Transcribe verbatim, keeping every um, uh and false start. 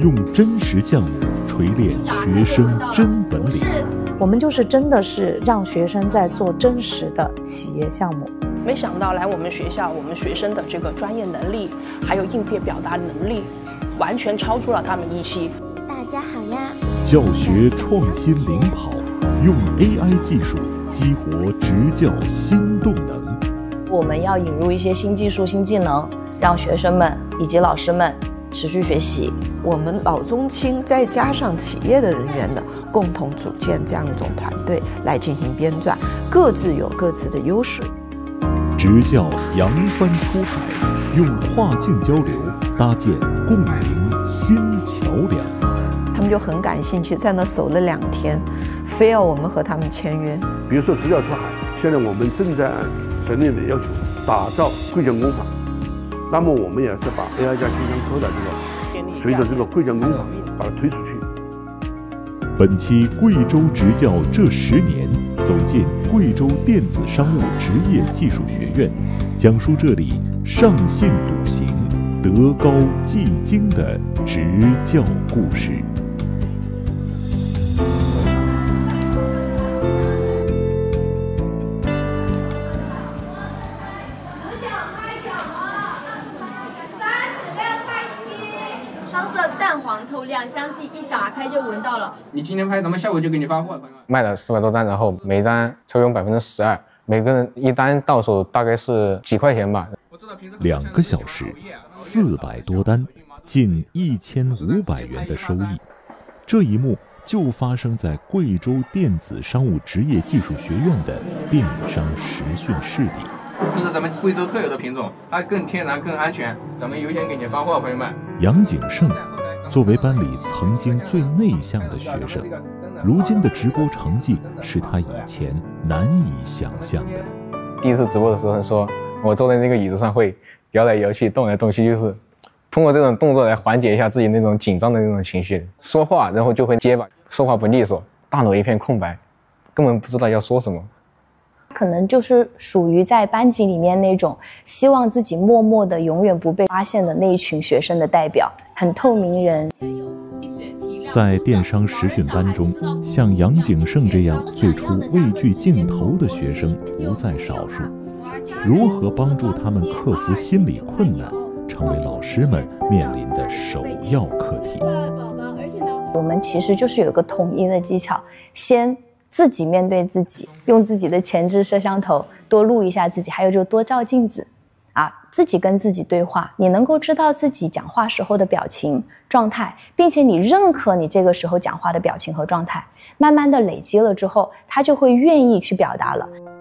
用真实项目锤炼学生真本领。 我们就是真的是让学生在做真实的企业项目。 没想到来我们学校，我们学生的这个专业能力，还有应变表达能力，完全超出了他们预期。 大家好呀！ 教学创新领跑，用 A I 技术激活执教新动能。 我们要引入一些新技术、新技能，让学生们以及老师们持续学习。 我们老中青再加上企业的人员呢，共同组建这样一种团队来进行编撰，各自有各自的优势。 执教扬帆出海，用跨境交流搭建共赢新桥梁。 他们就很感兴趣，在那守了两天，非要我们和他们签约。 比如说执教出海，现在我们正在按省令的要求打造贵江工坊，那么我们也是把 A I 加信箱科的这个，随着这个贵江工坊把它推出去。 本期贵州执教这十年，走进贵州电子商务职业技术学院，讲述这里上信笃行、德高继精的执教故事。 淡黄透亮，香气一打开就闻到了。 你今天拍，咱们下午就给你发货。 卖了四百多单，然后每单抽佣百分之十二，每个人一单到手大概是几块钱吧。 两个小时，四百多单，近一千五百元的收益。这一幕就发生在贵州电子商务职业技术学院的电商实训室里。 这是咱们贵州特有的品种，它更天然、更安全。咱们优先给你发货，朋友们。 杨景胜作为班里曾经最内向的学生，如今的直播成绩是他以前难以想象的。 第一次直播的时候说，我坐在那个椅子上会摇来摇去、动来动去，就是通过这种动作来缓解一下自己那种紧张的那种情绪。说话然后就会结巴，说话不利索，大脑一片空白，根本不知道要说什么。 可能就是属于在班级里面那种希望自己默默的永远不被发现的那一群学生的代表，很透明人。 在电商实训班中，像杨景胜这样最初畏惧镜头的学生不在少数。如何帮助他们克服心理困难，成为老师们面临的首要课题。 我们其实就是有个统一的技巧，先自己面对自己，用自己的前置摄像头多录一下自己，还有就多照镜子啊，自己跟自己对话，你能够知道自己讲话时候的表情状态，并且你认可你这个时候讲话的表情和状态，慢慢的累积了之后，他就会愿意去表达了。